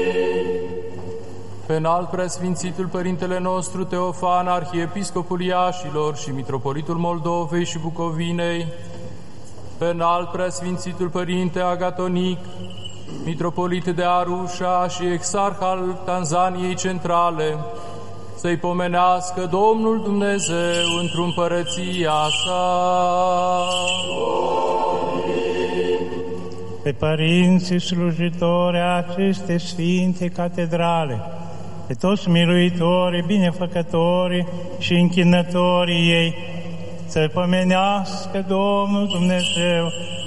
Pe înalt preasfințitul Părintele nostru Teofan, Arhiepiscopul Iașilor și Mitropolitul Moldovei și Bucovinei, pe înalt preasfințitul Părinte Agatonic, Mitropolit de Arusha și Exarh al Tanzaniei Centrale, să-i pomenească Domnul Dumnezeu într-o împărăția sa. Pe părinții slujitori aceste sfinte catedrale, pe toți miluitorii, binefăcătorii și închinătorii ei, să-i pomenească Domnul Dumnezeu